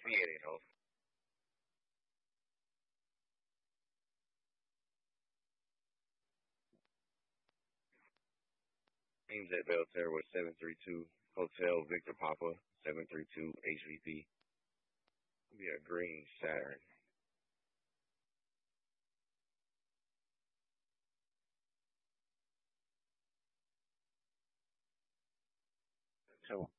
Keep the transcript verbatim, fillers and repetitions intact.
Yeah, you know. Names at Belterra was seven three two Hotel Victor Papa seven three two H V P. Be a green Saturn. So